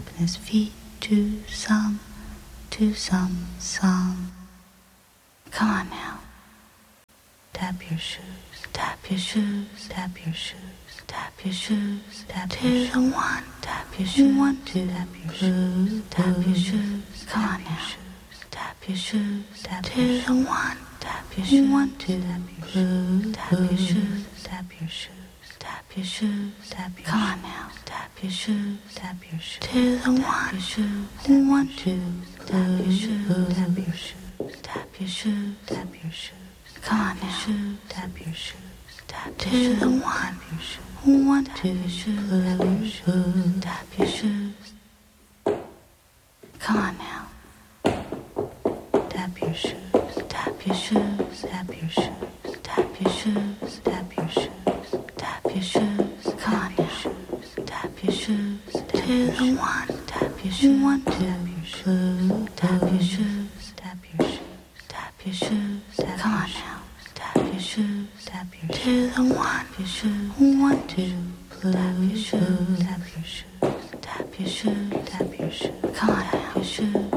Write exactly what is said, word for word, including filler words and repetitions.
tapping his feet to some, to some song. Come on now. Tap your shoes, tap your shoes, tap your shoes, tap your shoes, tap your shoes. One, tap your shoes, one, two, tap your shoes, tap your shoes. Come on now. Tap your shoes, tap your shoes. One, tap your shoes, one, two, tap your shoes, tap your shoes, tap your shoes. Tap your shoes, tap your shoes. Come on now. Tap your shoes, tap your shoes. To the one, your shoes, one, two. Tap your shoes, tap your shoes. Tap your shoes, tap your shoes. Come on now. Shoes, tap your shoes. Tap to the one, your shoes. One, two, your shoes, tap your shoes. Tap your shoes. Come on now. Tap your shoes, tap your shoes, tap your shoes. Tap your shoes, tap your shoes. Tap your shoes, come on your shoes. Tap your shoes, to the one. Tap your shoes, one, two, tap your shoes. Tap your shoes, tap your shoes. Tap your shoes, come on now. Tap your shoes, tap your shoes. To the one. Your shoes, one, two. Tap your shoes, tap your shoes. Tap your shoes, tap your shoes. Come on now. Your shoes.